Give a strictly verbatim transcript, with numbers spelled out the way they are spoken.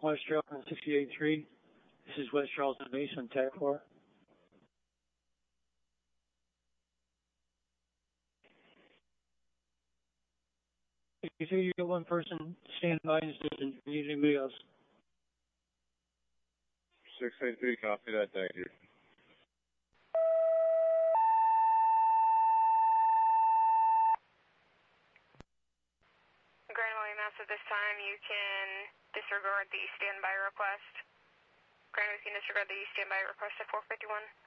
West Trail on sixty-eight three. This is West Charleston Base on T A C four. You say you got one person stand by and you need anybody else? six eight three, copy that, thank you. Grand William Mass, at this time you can disregard the standby request. Grand, we can disregard the standby request at four fifty-one.